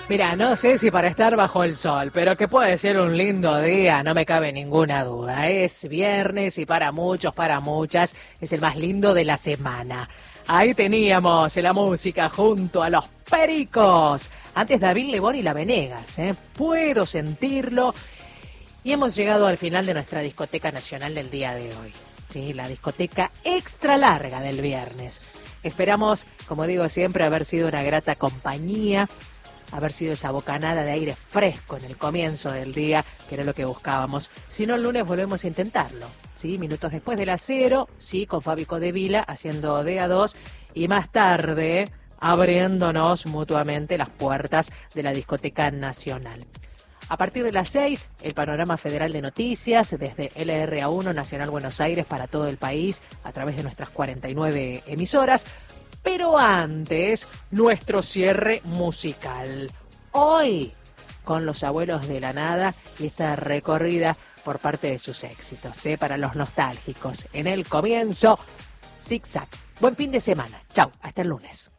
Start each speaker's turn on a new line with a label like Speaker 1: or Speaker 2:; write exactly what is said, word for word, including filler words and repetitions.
Speaker 1: Mira, no sé si para estar bajo el sol, pero que puede ser un lindo día, no me cabe ninguna duda. Es viernes y para muchos, para muchas, es el más lindo de la semana. Ahí teníamos la música junto a los Pericos. Antes David Lebón y La Venegas, ¿eh? Puedo sentirlo. Y hemos llegado al final de nuestra discoteca nacional del día de hoy. Sí, la discoteca extra larga del viernes. Esperamos, como digo siempre, haber sido una grata compañía, haber sido esa bocanada de aire fresco en el comienzo del día, que era lo que buscábamos. Si no, el lunes volvemos a intentarlo, ¿sí? Minutos después de las cero, sí, con Fabi Codevila haciendo D A dos, y más tarde abriéndonos mutuamente las puertas de la discoteca nacional. A partir de las seis, el panorama federal de noticias desde L R A uno Nacional Buenos Aires para todo el país a través de nuestras cuarenta y nueve emisoras. Pero antes, nuestro cierre musical. Hoy, con Los Abuelos de la Nada y esta recorrida por parte de sus éxitos, ¿eh? Para los nostálgicos. En el comienzo, Zig Zag. Buen fin de semana. Chau, hasta el lunes.